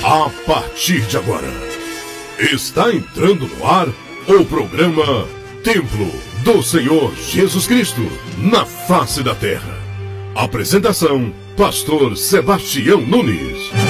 A partir de agora, está entrando no ar o programa Templo do Senhor Jesus Cristo, na face da terra. Apresentação, Pastor Sebastião Nunes.